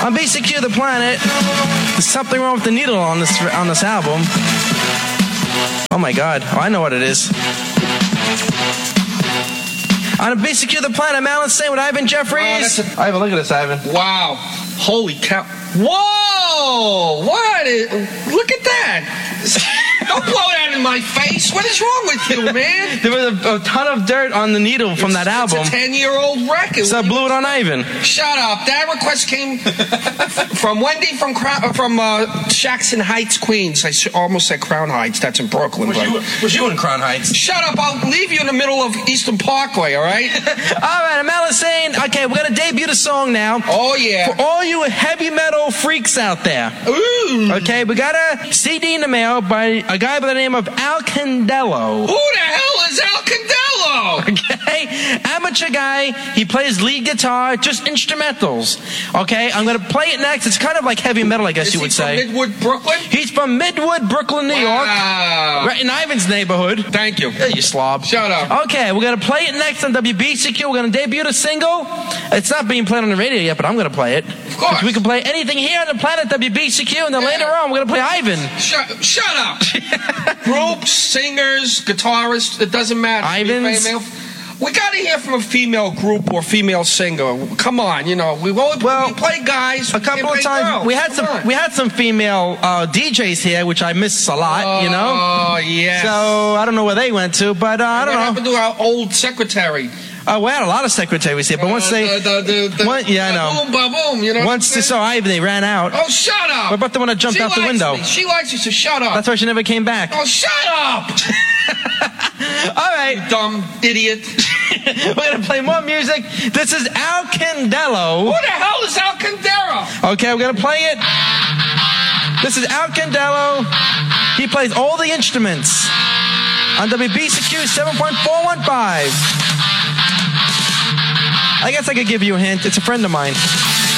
On BCQ The Planet, there's something wrong with the needle on this album. Oh my God. Oh, I know what it is. On BCQ The Planet, Alan Sane with Ivan Jeffries. Ivan, look at this, Ivan. Wow. Holy cow. Whoa! Look at that. Don't blow that in my face. What is wrong with you, man? There was a ton of dirt on the needle from that album. It's a 10-year-old record. So I blew it on Ivan. Shut up. That request came from Wendy from Jackson Heights, Queens. I almost said Crown Heights. That's in Brooklyn. Was you in Crown Heights? Shut up. I'll leave you in the middle of Eastern Parkway, all right? All right, I'm Alan Sane. Okay, we're going to debut the song now. Oh, yeah. For all you heavy metal freaks out there. Ooh. Okay, we got a CD in the mail by a guy by the name of Al Candello. Who the hell is Al Candello? Okay, amateur guy. He plays lead guitar, just instrumentals. Okay, I'm going to play it next. It's kind of like heavy metal, I guess you would say. Is he from Midwood, Brooklyn? He's from Midwood, Brooklyn, New York. Right in Ivan's neighborhood. Thank you. Yeah, you slob. Shut up. Okay, we're going to play it next on WBCQ. We're going to debut the single. It's not being played on the radio yet, but I'm going to play it. Of course. We can play anything here on the planet WBCQ, and then later on, we're going to play Ivan. Shut up. Groups, singers, guitarists, it doesn't matter. Ivans. We got to hear from a female group or female singer. Come on, we play guys. A couple of times we had some female DJs here, which I miss a lot. Oh yeah. So I don't know where they went to, but I don't know. What happened to our old secretary? We had a lot of secretaries here, but once I know. Boom, Once they saw Ivan, they ran out. Oh, shut up! What about the one that jumped out the window? She likes you, so shut up. That's why she never came back. Oh, shut up! All right, you dumb idiot. We're gonna play more music. This is Al Candello. Who the hell is Al Candello? Okay, we're gonna play it. This is Al Candello. He plays all the instruments on WBCQ 7.415. I guess I could give you a hint. It's a friend of mine.